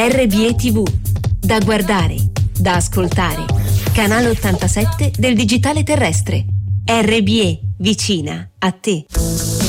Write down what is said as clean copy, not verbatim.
RBE TV, da guardare, da ascoltare. Canale 87 del digitale terrestre. RBE, vicina a te.